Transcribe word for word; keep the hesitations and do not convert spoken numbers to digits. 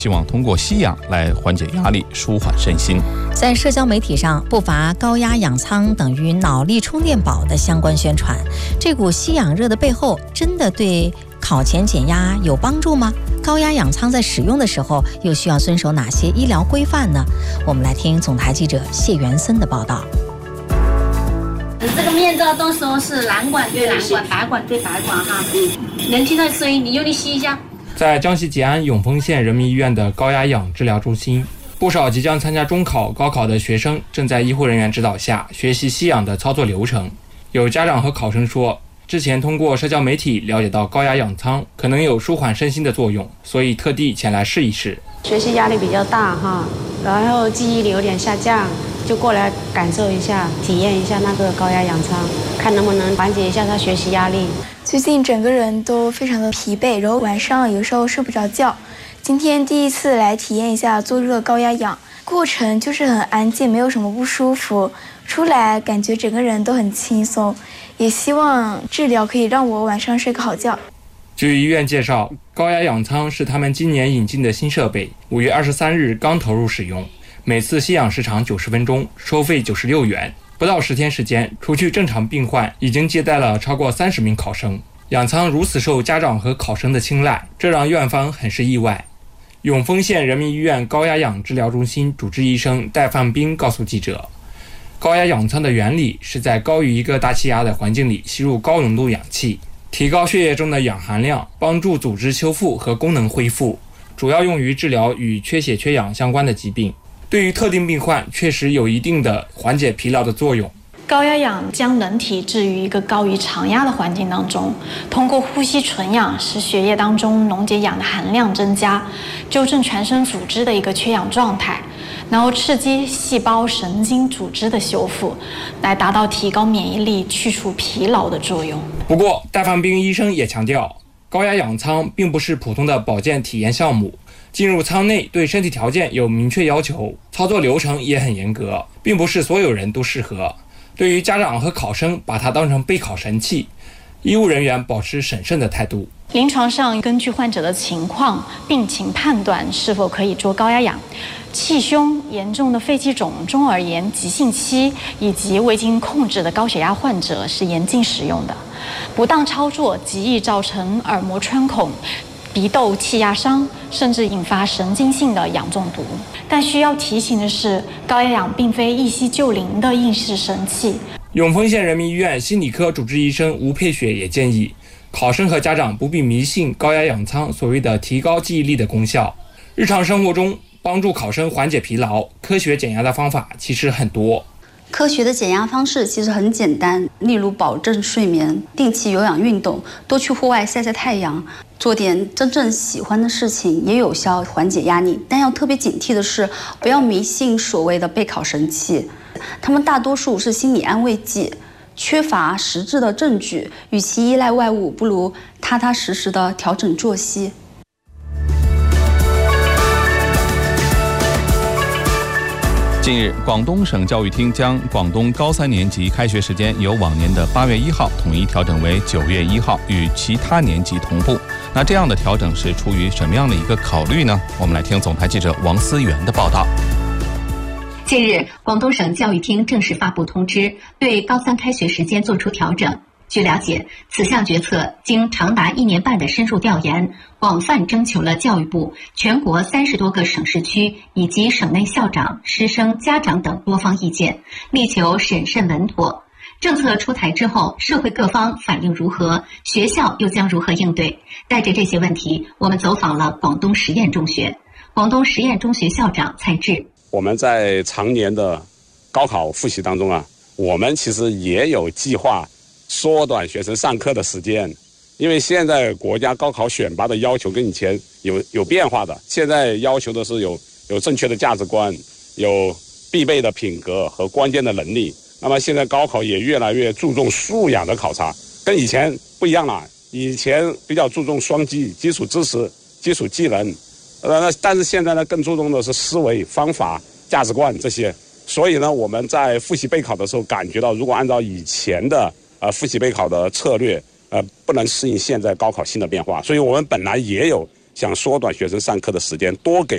希望通过吸氧来缓解压力，舒缓身心。 在社交媒体上不乏高压氧舱等于脑力充电宝的相关宣传，这股吸氧热的背后真的对考前减压有帮助吗？高压氧舱在使用的时候又需要遵守哪些医疗规范呢？我们来听总台记者谢元森的报道。 这个面罩都说是蓝管对蓝管，白管对白管哈。能听到声音，你用力吸一下。 在江西吉安永丰县人民医院的高压氧治疗中心，不少即将参加中考、高考的学生正在医护人员指导下学习吸氧的操作流程。有家长和考生说，之前通过社交媒体了解到高压氧舱可能有舒缓身心的作用，所以特地前来试一试。 学习压力比较大哈，然后记忆力有点下降，就过来感受一下，体验一下那个高压氧舱，看能不能缓解一下他学习压力。 最近整个人都非常的疲惫，然后晚上有时候睡不着觉。今天第一次来体验一下做这个高压氧，过程就是很安静，没有什么不舒服，出来感觉整个人都很轻松，也希望治疗可以让我晚上睡个好觉。 据医院介绍，高压氧舱是他们今年引进的新设备，五月二十三日刚投入使用，每次吸氧时长九十分钟，收费九十六元。不到十天时间，除去正常病患，已经接待了超过三十名考生。氧舱如此受家长和考生的青睐，这让院方很是意外。永丰县人民医院高压氧治疗中心主治医生戴放兵告诉记者，高压氧舱的原理是在高于一个大气压的环境里吸入高浓度氧气，提高血液中的氧含量，帮助组织修复和功能恢复，主要用于治疗与缺血缺氧相关的疾病。对于特定病患确实有一定的缓解疲劳的作用。 高压氧将人体置于一个高于常压的环境当中，通过呼吸纯氧使血液当中溶解氧的含量增加，纠正全身组织的一个缺氧状态，然后刺激细胞神经组织的修复，来达到提高免疫力、去除疲劳的作用。 不过戴放兵医生也强调，高压氧舱并不是普通的保健体验项目，进入舱内对身体条件有明确要求，操作流程也很严格，并不是所有人都适合。对于家长和考生把它当成备考神器，医务人员保持审慎的态度。 临床上根据患者的情况、病情判断是否可以做高压氧。气胸、严重的肺气肿、中耳炎急性期以及未经控制的高血压患者是严禁使用的。不当操作极易造成耳膜穿孔、鼻窦气压伤，甚至引发神经性的氧中毒。但需要提醒的是，高压氧并非一夕就灵的应试神器。 永丰县人民医院心理科主治医生吴佩雪也建议，考生和家长不必迷信高压氧舱所谓的提高记忆力的功效。日常生活中，帮助考生缓解疲劳、科学减压的方法其实很多。 科学的减压方式其实很简单，例如保证睡眠、定期有氧运动、多去户外晒晒太阳，做点真正喜欢的事情，也有效缓解压力。但要特别警惕的是，不要迷信所谓的备考神器，他们大多数是心理安慰剂，缺乏实质的证据。与其依赖外物，不如踏踏实实的调整作息。 近日，广东省教育厅将广东高三年级开学时间由往年的八月一号统一调整为九月一号，与其他年级同步。那这样的调整是出于什么样的一个考虑呢？我们来听总台记者王思源的报道。 近日，广东省教育厅正式发布通知，对高三开学时间作出调整。据了解，此项决策经长达一年半的深入调研，广泛征求了教育部、全国三十多个省市区以及省内校长、师生、家长等多方意见，力求审慎稳妥。政策出台之后，社会各方反应如何？学校又将如何应对？带着这些问题，我们走访了广东实验中学。广东实验中学校长蔡志： 我们在常年的高考复习当中啊，我们其实也有计划缩短学生上课的时间，因为现在国家高考选拔的要求跟以前有有变化的，现在要求的是有有正确的价值观，有必备的品格和关键的能力。那么现在高考也越来越注重素养的考察，跟以前不一样了。以前比较注重双基，基础知识、基础技能，呃，但是现在呢，更注重的是思维、方法、价值观这些。所以呢，我们在复习备考的时候，感觉到如果按照以前的呃，复习备考的策略，呃，不能适应现在高考新的变化，所以我们本来也有想缩短学生上课的时间，多给